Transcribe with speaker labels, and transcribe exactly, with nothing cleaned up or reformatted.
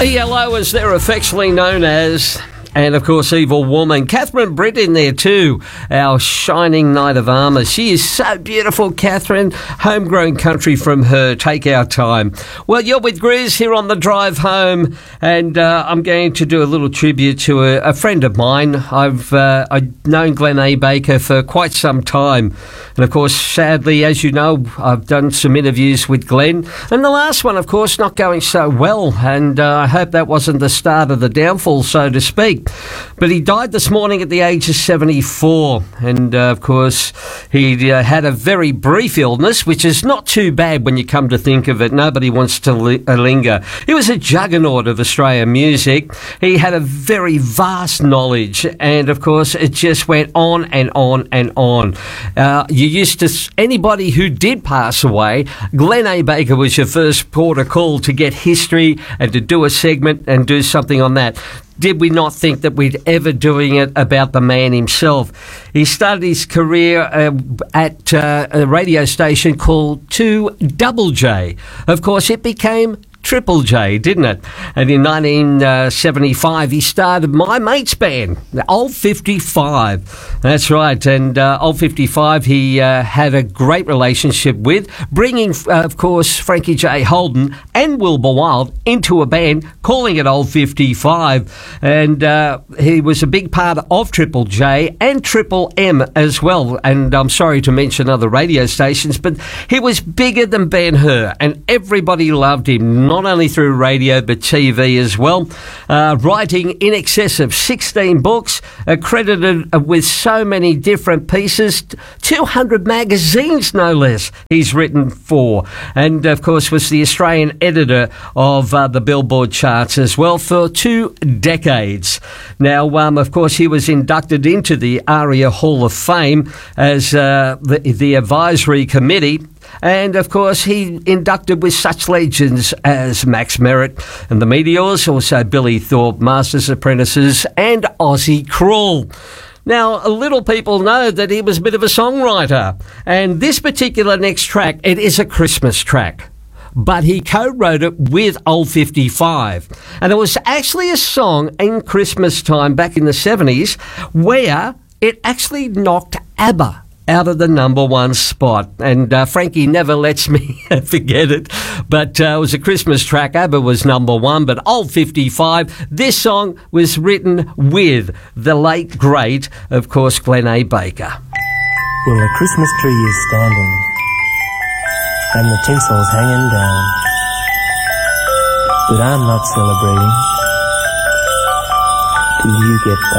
Speaker 1: E L O, as they're affectionately known as. And, of course, Evil Woman. Catherine Britt in there too, our shining knight of armour. She is so beautiful, Catherine. Homegrown country from her. Take our time. Well, you're with Grizz here on the drive home, and uh, I'm going to do a little tribute to a, a friend of mine. I've, uh, I've known Glenn A. Baker for quite some time. And, of course, sadly, as you know, I've done some interviews with Glenn. And the last one, of course, not going so well. And uh, I hope that wasn't the start of the downfall, so to speak. But he died this morning at the age of seventy-four. And, uh, of course, he uh, had a very brief illness, which is not too bad when you come to think of it. Nobody wants to li- uh, linger. He was a juggernaut of Australian music. He had a very vast knowledge. And, of course, it just went on and on and on. Uh, you used to... Anybody who did pass away, Glenn A. Baker was your first port of call to get history and to do a segment and do something on that. Did we not think that we'd ever doing it about the man himself? He started his career uh, at uh, a radio station called two Double J. Of course, it became Triple J, didn't it? And in nineteen seventy-five, he started my mate's band, Old fifty-five. That's right. And uh, Old fifty-five, he uh, had a great relationship with, bringing, uh, of course, Frankie J. Holden and Wilbur Wilde into a band, calling it Old fifty-five. And uh, he was a big part of Triple J and Triple M as well. And I'm sorry to mention other radio stations, but he was bigger than Ben-Hur, and everybody loved him, not only through radio but T V as well, uh, writing in excess of sixteen books, accredited with so many different pieces, two hundred magazines no less he's written for, and of course was the Australian editor of uh, the Billboard charts as well for two decades. Now, um, of course, he was inducted into the ARIA Hall of Fame as uh, the, the advisory committee. And, of course, he inducted with such legends as Max Merritt and the Meteors, also Billy Thorpe, Masters Apprentices, and Ozzy Crawl. Now, little people know that he was a bit of a songwriter. And this particular next track, it is a Christmas track. But he co-wrote it with Old fifty-five. And it was actually a song in Christmas time back in the seventies where it actually knocked ABBA out of the number one spot. And uh, Frankie never lets me forget it. But uh, it was a Christmas track. ABBA was number one, but Old fifty-five, this song was written with the late, great, of course, Glenn A. Baker.
Speaker 2: Well, the Christmas tree is standing and the tinsel's hanging down, but I'm not celebrating till you get back.